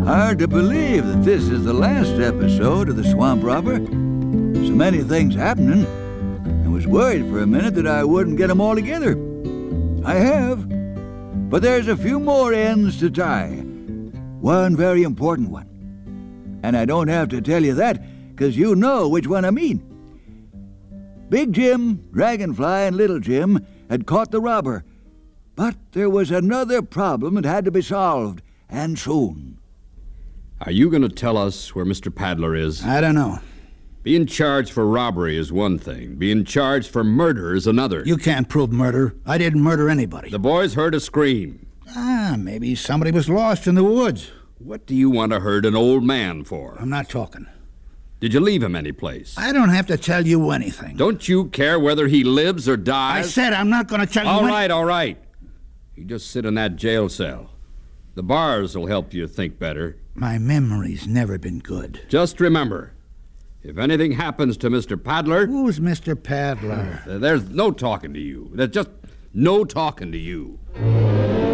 Hard to believe that this is the last episode of the Swamp Robber. So many things happening. I was worried for a minute that I wouldn't get them all together. I have. But there's a few more ends to tie. One very important one. And I don't have to tell you that, because you know which one I mean. Big Jim, Dragonfly, and Little Jim had caught the robber. But there was another problem that had to be solved, and soon. Are you going to tell us where Mr. Paddler is? I don't know. Being charged for robbery is one thing. Being charged for murder is another. You can't prove murder. I didn't murder anybody. The boys heard a scream. Maybe somebody was lost in the woods. What do you want to hurt an old man for? I'm not talking. Did you leave him any place? I don't have to tell you anything. Don't you care whether he lives or dies? I said I'm not going to tell you anything. All right. You just sit in that jail cell. The bars will help you think better. My memory's never been good. Just remember, if anything happens to Mr. Paddler... Who's Mr. Paddler? There's no talking to you. There's just no talking to you.